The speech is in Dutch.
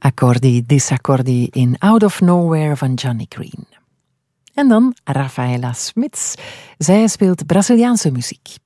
Accordi disaccordi in Out of Nowhere van Johnny Green. En dan Rafaela Smits. Zij speelt Braziliaanse muziek.